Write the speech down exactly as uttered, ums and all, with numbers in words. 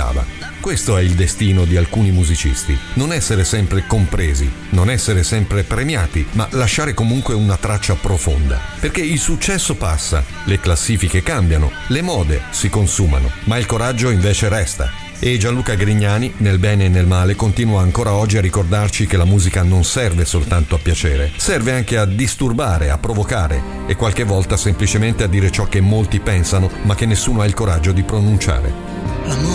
meritava. Questo è il destino di alcuni musicisti: non essere sempre compresi, non essere sempre premiati, ma lasciare comunque una traccia profonda. Perché il successo passa, le classifiche cambiano, le mode si consumano, ma il coraggio invece resta. E Gianluca Grignani, nel bene e nel male, continua ancora oggi a ricordarci che la musica non serve soltanto a piacere, serve anche a disturbare, a provocare e qualche volta semplicemente a dire ciò che molti pensano ma che nessuno ha il coraggio di pronunciare.